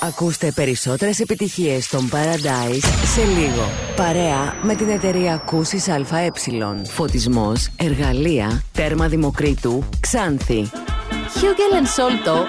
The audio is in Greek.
Ακούστε περισσότερες επιτυχίες των Paradise σε λίγο. Παρέα με την εταιρεία Ακούσεις ΑΕ. Φωτισμός, εργαλεία, τέρμα Δημοκρίτου, Ξάνθη. Hugel & Solto